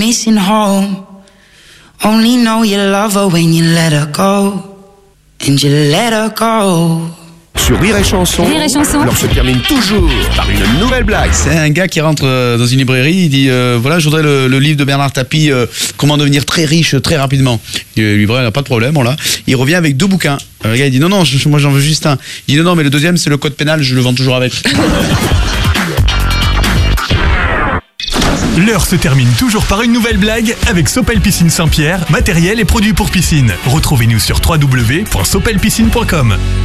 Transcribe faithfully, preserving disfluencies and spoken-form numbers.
Missing home. Only know you love her when you let her go. And you let her go. Sur Rire et Chanson, Rire et Chanson. l'heure se termine toujours par une nouvelle blague. C'est un gars qui rentre euh, dans une librairie, il dit euh, voilà, je voudrais le, le livre de Bernard Tapie, euh, comment devenir très riche très rapidement. Et le libraire n'a pas de problème, on l'a. Il revient avec deux bouquins. Euh, le gars il dit non non, je, moi j'en veux juste un. Il dit non non, mais le deuxième c'est le code pénal, je le vends toujours avec. L'heure se termine toujours par une nouvelle blague avec Sopel Piscine Saint-Pierre, matériel et produits pour piscine. Retrouvez-nous sur w w w point sopel piscine point com.